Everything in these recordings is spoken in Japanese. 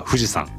富士山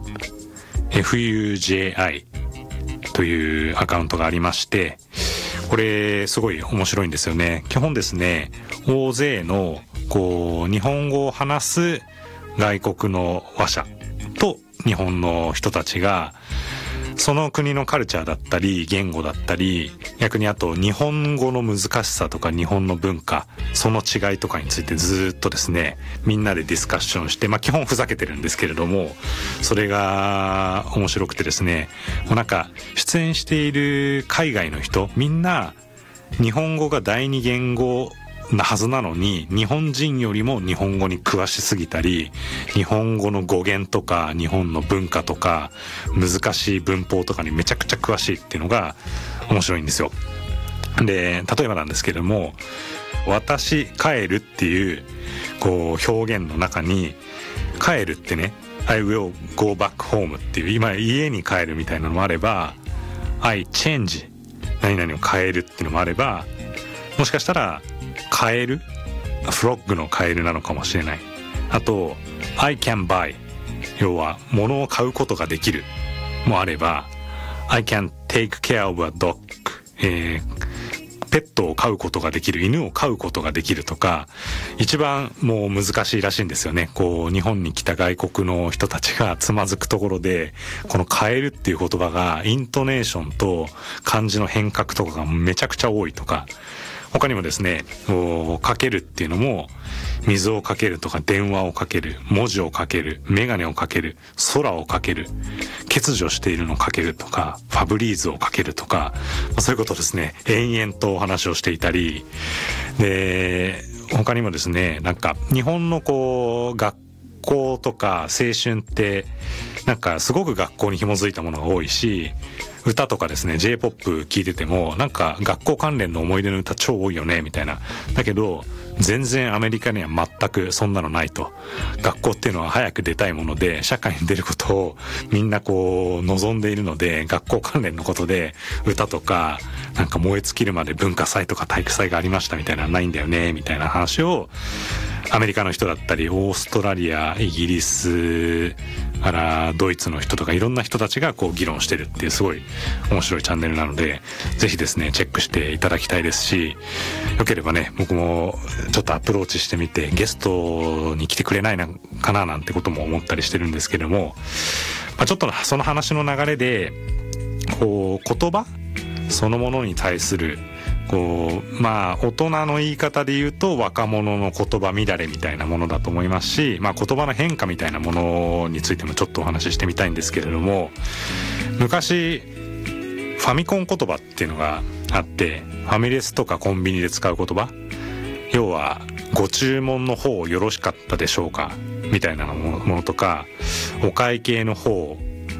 FUJI というアカウントがありまして、これすごい面白いんですよね。基本ですね、大勢のこう日本語を話す外国の話者と日本の人たちがその国のカルチャーだったり言語だったり、逆にあと日本語の難しさとか日本の文化、その違いとかについてずっとですね、みんなでディスカッションして、基本ふざけてるんですけれども、それが面白くてですね、もうなんか出演している海外の人みんな日本語が第二言語なはずなのに、日本人よりも日本語に詳しすぎたり、日本語の語源とか日本の文化とか難しい文法とかにめちゃくちゃ詳しいっていうのが面白いんですよ。で、例えばなんですけれども、私帰るっていうこう表現の中に、帰るってね、I will go back home っていう今家に帰るみたいなのもあれば、I change 何々を変えるっていうのもあれば、もしかしたらカエル、フロッグのカエルなのかもしれない。あと I can buy、 要は物を買うことができるもあれば、 I can take care of a dog、ペットを飼うことができる、犬を飼うことができるとか、一番もう難しいらしいんですよね。こう日本に来た外国の人たちがつまずくところで、このカエルっていう言葉がイントネーションと漢字の変革とかがめちゃくちゃ多いとか、他にもですね、かけるっていうのも、水をかけるとか電話をかける、文字をかける、メガネをかける、空をかける、欠如しているのをかけるとか、ファブリーズをかけるとか、そういうことですね、延々とお話をしていたり、で、他にもですね、なんか日本のこう学校とか青春ってなんかすごく学校に紐づいたものが多いし、歌とかですね J-POP 聴いててもなんか学校関連の思い出の歌超多いよねみたいな。だけど全然アメリカには全くそんなのないと。学校っていうのは早く出たいもので、社会に出ることをみんなこう望んでいるので、学校関連のことで歌とかなんか燃え尽きるまで文化祭とか体育祭がありましたみたいなのないんだよねみたいな話を、アメリカの人だったりオーストラリア、イギリスからドイツの人とかいろんな人たちがこう議論してるっていうすごい面白いチャンネルなので、ぜひですねチェックしていただきたいですし、よければね僕もちょっとアプローチしてみてゲストに来てくれないのかななんてことも思ったりしてるんですけども、ちょっとその話の流れでこう言葉そのものに対するこう大人の言い方で言うと若者の言葉乱れみたいなものだと思いますし、言葉の変化みたいなものについてもちょっとお話ししてみたいんですけれども、昔ファミコン言葉っていうのがあって、ファミレスとかコンビニで使う言葉、要はご注文の方よろしかったでしょうかみたいなものとか、お会計の方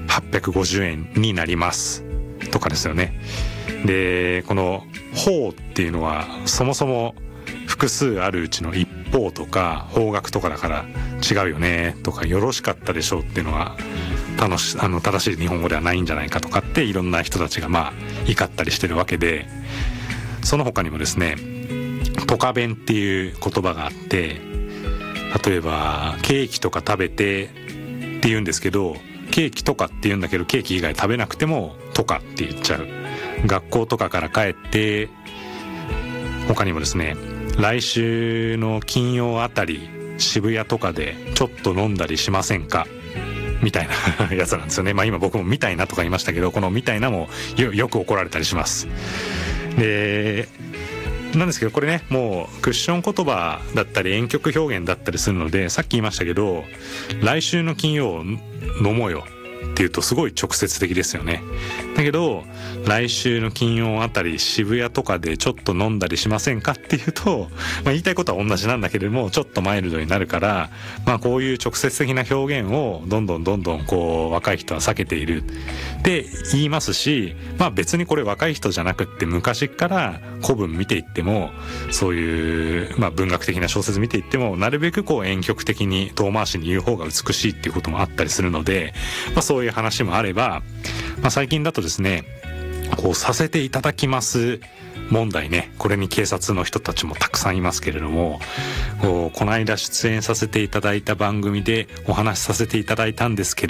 850円になりますとかですよね。でこの方っていうのはそもそも複数あるうちの一方とか方角とかだから違うよねとか、よろしかったでしょうっていうのは正しい日本語ではないんじゃないかとかっていろんな人たちが怒ったりしてるわけで、その他にもですねポカ弁っていう言葉があって、例えばケーキとか食べてって言うんですけど、ケーキとかって言うんだけどケーキ以外食べなくてもとかって言っちゃう。学校とかから帰って、他にもですね来週の金曜あたり渋谷とかでちょっと飲んだりしませんかみたいなやつなんですよね。今僕もみたいなとか言いましたけど、このみたいなもよく怒られたりします。でなんですけど、これねもうクッション言葉だったり婉曲表現だったりするので、さっき言いましたけど来週の金曜飲もうよっていうとすごい直接的ですよね。だけど来週の金曜あたり渋谷とかでちょっと飲んだりしませんかっていうと、言いたいことは同じなんだけれどもちょっとマイルドになるから、こういう直接的な表現をどんどんこう若い人は避けているって言いますし、別にこれ若い人じゃなくって昔から古文見ていってもそういう、文学的な小説見ていってもなるべくこう婉曲的に遠回しに言う方が美しいっていうこともあったりするので、そういう話もあれば、最近だとですねこうさせていただきます問題ね、これに警察の人たちもたくさんいますけれども、この間出演させていただいた番組でお話しさせていただいたんですけれど